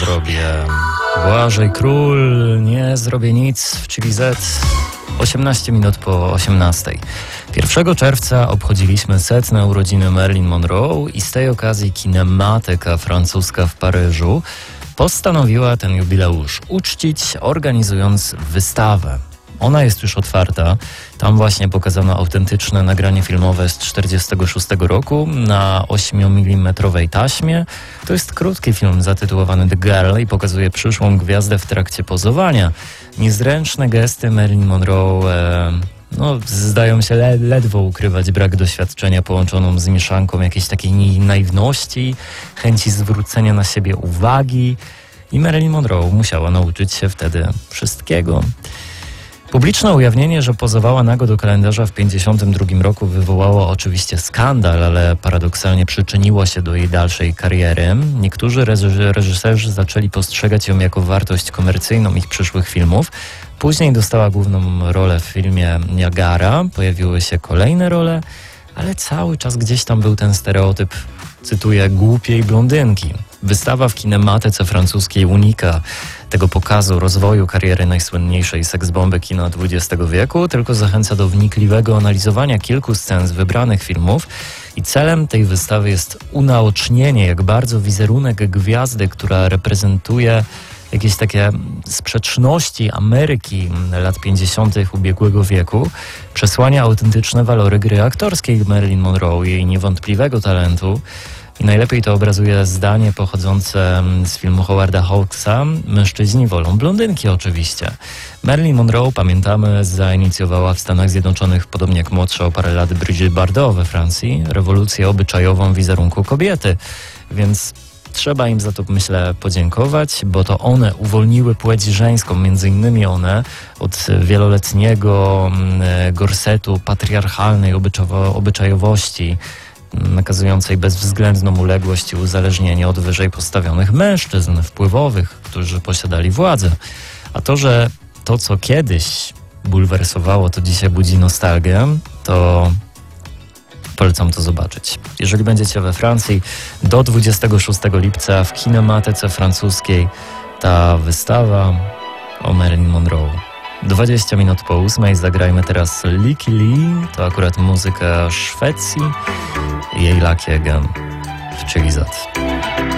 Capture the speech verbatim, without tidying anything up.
zrobię. Błażej Król, nie zrobię nic w Chili Z. osiemnaście minut po osiemnastej. pierwszego czerwca obchodziliśmy setne urodziny Marilyn Monroe i z tej okazji kinemateka francuska w Paryżu postanowiła ten jubileusz uczcić, organizując wystawę. Ona jest już otwarta. Tam właśnie pokazano autentyczne nagranie filmowe z czterdziestego szóstego roku na ośmiomilimetrowej taśmie. To jest krótki film zatytułowany The Girl i pokazuje przyszłą gwiazdę w trakcie pozowania. Niezręczne gesty Marilyn Monroe e, no, zdają się le- ledwo ukrywać brak doświadczenia połączoną z mieszanką jakiejś takiej naiwności, chęci zwrócenia na siebie uwagi. I Marilyn Monroe musiała nauczyć się wtedy wszystkiego. Publiczne ujawnienie, że pozowała nago do kalendarza w pięćdziesiątym drugim roku wywołało oczywiście skandal, ale paradoksalnie przyczyniło się do jej dalszej kariery. Niektórzy reżyserzy zaczęli postrzegać ją jako wartość komercyjną ich przyszłych filmów. Później dostała główną rolę w filmie Niagara, pojawiły się kolejne role, ale cały czas gdzieś tam był ten stereotyp, cytuję, głupiej blondynki. Wystawa w kinematece francuskiej unika tego pokazu rozwoju kariery najsłynniejszej seksbomby kina dwudziestego wieku, tylko zachęca do wnikliwego analizowania kilku scen z wybranych filmów i celem tej wystawy jest unaocznienie, jak bardzo wizerunek gwiazdy, która reprezentuje jakieś takie sprzeczności Ameryki lat pięćdziesiątych ubiegłego wieku, przesłania autentyczne walory gry aktorskiej Marilyn Monroe, jej niewątpliwego talentu. I najlepiej to obrazuje zdanie pochodzące z filmu Howarda Hawksa: mężczyźni wolą blondynki oczywiście. Marilyn Monroe, pamiętamy, zainicjowała w Stanach Zjednoczonych, podobnie jak młodsza o parę lat Brigitte Bardot we Francji, rewolucję obyczajową wizerunku kobiety. Więc trzeba im za to, myślę, podziękować, bo to one uwolniły płeć żeńską, między innymi one, od wieloletniego gorsetu patriarchalnej obyczajowości, nakazującej bezwzględną uległość i uzależnienie od wyżej postawionych mężczyzn wpływowych, którzy posiadali władzę. A to, że to, co kiedyś bulwersowało, to dzisiaj budzi nostalgię, to polecam to zobaczyć. Jeżeli będziecie we Francji, do dwudziestego szóstego lipca w kinematece francuskiej ta wystawa o Marilyn Monroe. dwadzieścia minut po ósmej zagrajmy teraz Lykke Li, to akurat muzyka Szwecji, jej Lucky Again w Chili Z.